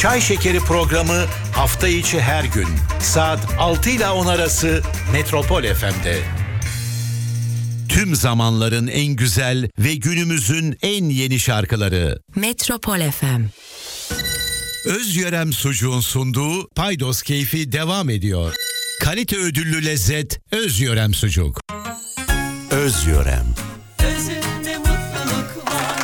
Çay Şekeri programı hafta içi her gün saat 6 ile 10 arası Metropol FM'de. Tüm zamanların en güzel ve günümüzün en yeni şarkıları. Metropol FM. Özyörem Sucuğun sunduğu Paydos Keyfi devam ediyor. Kalite ödüllü lezzet Özyörem Sucuk. Özyörem. Özünde mutluluk var.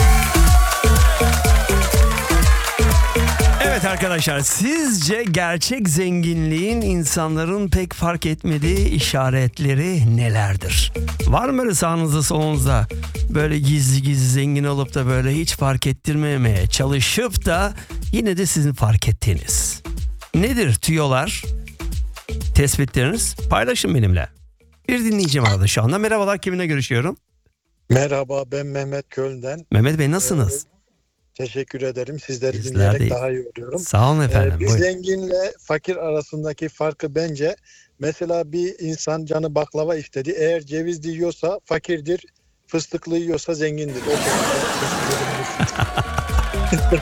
Evet arkadaşlar, sizce gerçek zenginliğin insanların pek fark etmediği işaretleri nelerdir? Var mı böyle sağınızda solunuzda böyle gizli gizli zengin olup da böyle hiç fark ettirmemeye çalışıp da yine de sizin fark ettiğiniz? Nedir tüyolar, tespitleriniz? Paylaşın benimle. Bir dinleyicim arada şu anda. Merhabalar, kiminle görüşüyorum? Merhaba, ben Mehmet Köln'den. Mehmet Bey, nasılsınız? Teşekkür ederim. Sizleri Bizler dinleyerek de- daha iyi oluyorum. Sağ olun efendim. Bir Buyurun. zenginle fakir arasındaki farkı bence, mesela bir insan canı baklava istedi. Eğer cevizli yiyorsa fakirdir, fıstıklı yiyorsa zengindir. O şekilde.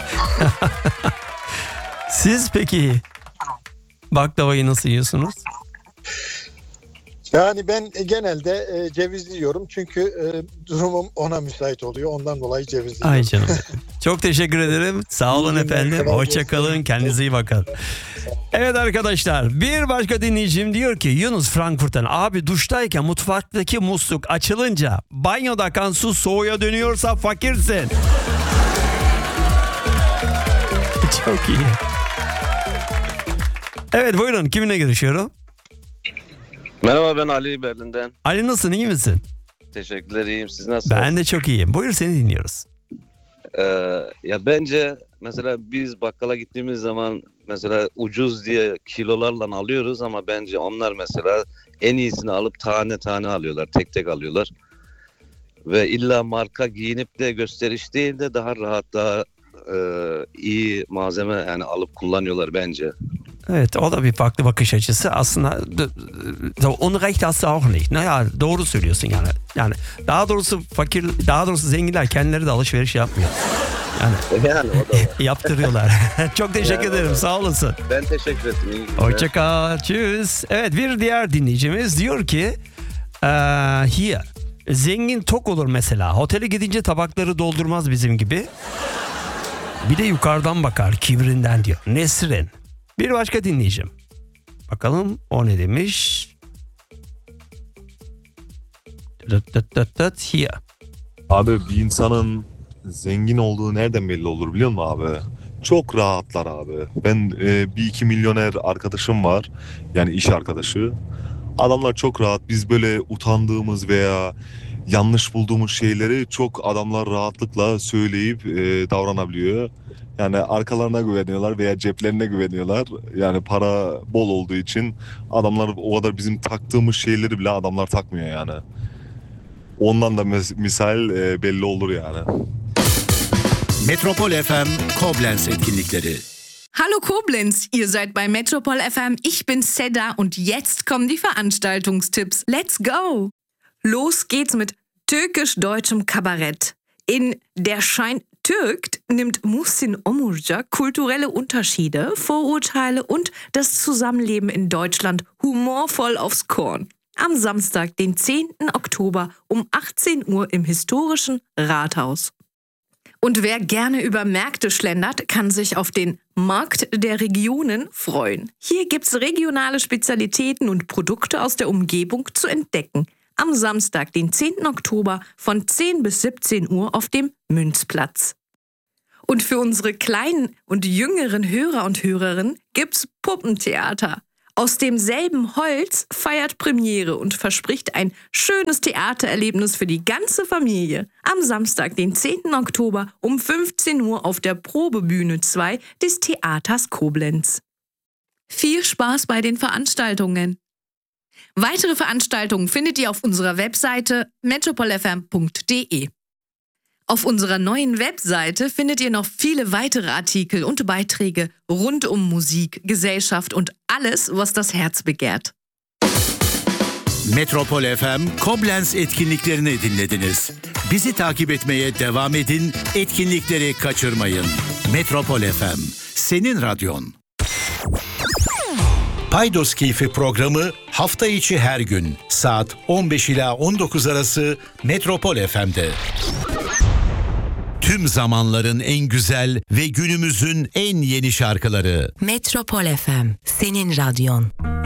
Siz peki baklavayı nasıl yiyorsunuz? Yani ben genelde cevizli yiyorum. Çünkü durumum ona müsait oluyor. Ondan dolayı cevizli Ay yiyorum. canım. Çok teşekkür ederim. Sağ olun İyi günler, efendim. kolay Hoşça gelsin. kalın. Kendinize iyi bakın. Evet arkadaşlar, bir başka dinleyicim diyor ki Yunus Frankfurt'tan, abi duştayken mutfaktaki musluk açılınca banyoda akan su soğuğa dönüyorsa fakirsin. Çok iyi. Evet buyurun, kiminle görüşüyorum? Merhaba, ben Ali Berlin'den. Ali, nasılsın, iyi misin? Teşekkürler, iyiyim. Siz nasılsınız? Ben de çok iyiyim. Buyur, seni dinliyoruz. Ya bence mesela biz bakkala gittiğimiz zaman mesela ucuz diye kilolarla alıyoruz ama bence onlar mesela en iyisini alıp tane tane alıyorlar, tek tek alıyorlar. Ve illa marka giyinip de gösteriş değil de daha rahat, daha iyi malzeme yani alıp kullanıyorlar bence. Evet, o da bir farklı bakış açısı. Aslında Unrecht hast du auch nicht. Naja, doğru söylüyorsun yani. Yani daha doğrusu zenginler kendileri de alışveriş yapmıyor. Yani Yani o da var. yaptırıyorlar. Çok teşekkür Yani o ederim. da. Sağ olasın. Ben teşekkür ederim. İyi günler. Hoşça kal. Tschüss. Evet, bir diğer dinleyicimiz diyor ki here. Zengin tok olur mesela. Otele gidince tabakları doldurmaz bizim gibi. Bir de yukarıdan bakar kibrinden diyor. Nesrin. Bir başka dinleyicim. Bakalım o ne demiş? Here. Abi bir insanın zengin olduğu nereden belli olur biliyor musun abi? Çok rahatlar abi. Ben bir iki milyoner arkadaşım var. Yani iş arkadaşı. Adamlar çok rahat. Biz böyle utandığımız veya yanlış bulduğumuz şeyleri çok adamlar rahatlıkla söyleyip davranabiliyor. Yani arkalarına güveniyorlar veya ceplerine güveniyorlar. Yani para bol olduğu için adamlar o kadar bizim taktığımız şeyleri bile adamlar takmıyor yani. Ondan da misal belli olur yani. Metropol FM Koblenz etkinlikleri. Hallo Koblenz, ihr seid bei Metropol FM, ich bin Seda und jetzt kommen die Veranstaltungstipps. Let's go! Los geht's mit türkisch-deutschem Kabarett. In Der Schein Türkt nimmt Muhsin Omurca kulturelle Unterschiede, Vorurteile und das Zusammenleben in Deutschland humorvoll aufs Korn. Am Samstag, den 10. Oktober um 18 Uhr im historischen Rathaus. Und wer gerne über Märkte schlendert, kann sich auf den Markt der Regionen freuen. Hier gibt's regionale Spezialitäten und Produkte aus der Umgebung zu entdecken. Am Samstag, den 10. Oktober von 10 bis 17 Uhr auf dem Münzplatz. Und für unsere kleinen und jüngeren Hörer und Hörerinnen gibt's Puppentheater. Aus demselben Holz feiert Premiere und verspricht ein schönes Theatererlebnis für die ganze Familie. Am Samstag, den 10. Oktober um 15 Uhr auf der Probebühne 2 des Theaters Koblenz. Viel Spaß bei den Veranstaltungen! Weitere Veranstaltungen findet ihr auf unserer Webseite metropolfm.de. Auf unserer neuen Webseite findet ihr noch viele weitere Artikel und Beiträge rund um Musik, Gesellschaft und alles, was das Herz begehrt. Metropol FM Koblenz etkinliklerini dinlediniz. Bizi takip etmeye devam edin, etkinlikleri kaçırmayın. Metropol FM, senin radyon. Paydos Keyfi programı hafta içi her gün saat 15 ila 19 arası Metropol FM'de. Tüm zamanların en güzel ve günümüzün en yeni şarkıları. Metropol FM, senin radyon.